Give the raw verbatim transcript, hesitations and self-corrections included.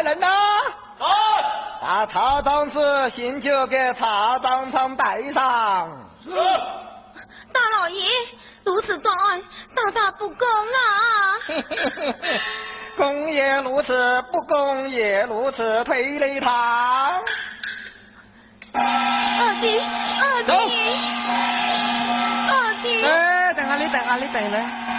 人呐！ 走！ 把曹长子信就给曹长昌带上。 是。 大老爷，如此断案，大大不公啊！ 公也如此，不公也如此，推雷堂。 二弟，二弟，二弟。 哎，等下你等下你等下。